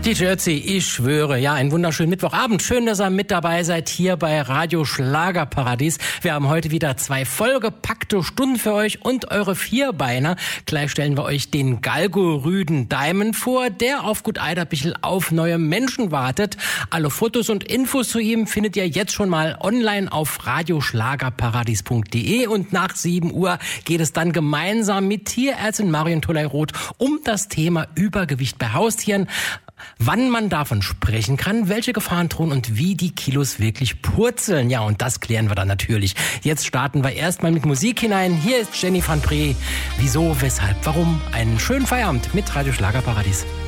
DJ Ötzi, ich schwöre, ja, einen wunderschönen Mittwochabend. Schön, dass ihr mit dabei seid hier bei Radio Schlagerparadies. Wir haben heute wieder 2 vollgepackte Stunden für euch und eure Vierbeiner. Gleich stellen wir euch den Galgo-Rüden Diamond vor, der auf Gut Eiderbichel auf neue Menschen wartet. Alle Fotos und Infos zu ihm findet ihr jetzt schon mal online auf radioschlagerparadies.de und nach 7 Uhr geht es dann gemeinsam mit Tierärztin Marion Toley-Roth um das Thema Übergewicht bei Haustieren. Wann man davon sprechen kann, welche Gefahren drohen und wie die Kilos wirklich purzeln. Ja, und das klären wir dann natürlich. Jetzt starten wir erstmal mit Musik hinein. Hier ist Jenny van Bree. Wieso, weshalb, warum? Einen schönen Feierabend mit Radio Schlagerparadies.